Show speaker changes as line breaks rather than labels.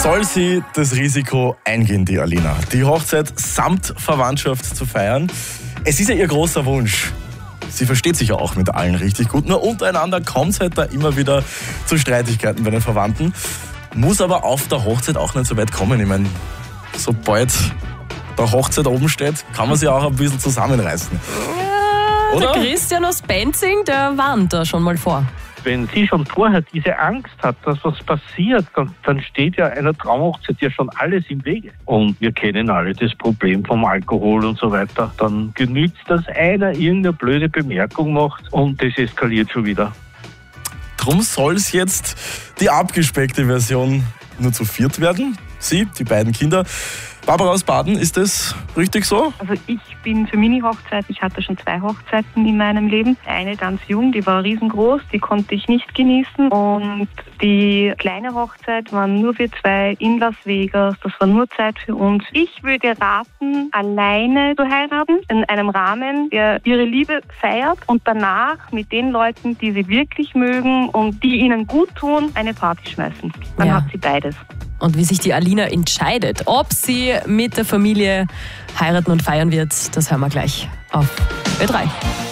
soll sie das Risiko eingehen, die Alina, die Hochzeit samt Verwandtschaft zu feiern? Es ist ja ihr großer Wunsch. Sie versteht sich ja auch mit allen richtig gut. Nur untereinander kommt es halt da immer wieder zu Streitigkeiten bei den Verwandten. Muss aber auf der Hochzeit auch nicht so weit kommen. Ich meine, sobald der Hochzeit oben steht, kann man sich auch ein bisschen zusammenreißen.
Ja, oder? Der Christian aus Benzing, der warnt da schon mal vor.
Wenn sie schon vorher diese Angst hat, dass was passiert, dann steht ja einer Traumhochzeit ja schon alles im Wege. Und wir kennen alle das Problem vom Alkohol und so weiter. Dann genügt es, dass einer irgendeine blöde Bemerkung macht und das eskaliert schon wieder.
Drum soll es jetzt die abgespeckte Version nur zu viert werden. Sie, die beiden Kinder. Barbara aus Baden, ist das richtig so?
Also ich bin für Mini-Hochzeit, ich hatte schon 2 Hochzeiten in meinem Leben. Eine ganz jung, die war riesengroß, die konnte ich nicht genießen. Und die kleine Hochzeit war nur für 2 in Las Vegas, das war nur Zeit für uns. Ich würde raten, alleine zu heiraten, in einem Rahmen, der ihre Liebe feiert und danach mit den Leuten, die sie wirklich mögen und die ihnen gut tun, eine Party schmeißen. Dann hat sie beides.
Und wie sich die Alina entscheidet, ob sie mit der Familie heiraten und feiern wird, das hören wir gleich auf Ö3.